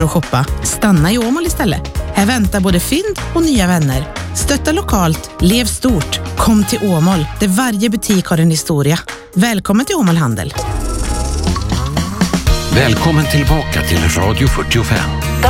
och shoppa, stanna i Åmål istället. Här väntar både fynd och nya vänner. Stötta lokalt, lev stort. Kom till Åmål, där varje butik har en historia. Välkommen till Åmål Handel. Välkommen tillbaka till Radio 45.